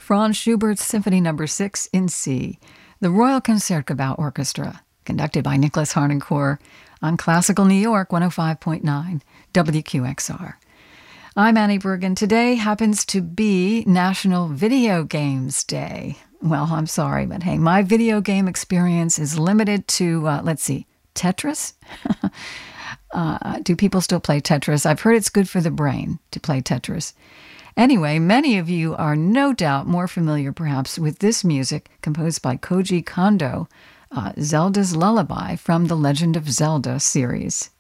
Franz Schubert's Symphony No. 6 in C, the Royal Concertgebouw Orchestra, conducted by Nicholas Harnoncourt on Classical New York 105.9 WQXR. I'm Annie Bergen. Today happens to be National Video Games Day. Well, I'm sorry, but hey, my video game experience is limited to, Tetris? Do people still play Tetris? I've heard it's good for the brain to play Tetris. Anyway, many of you are no doubt more familiar perhaps with this music composed by Koji Kondo, Zelda's Lullaby from the Legend of Zelda series.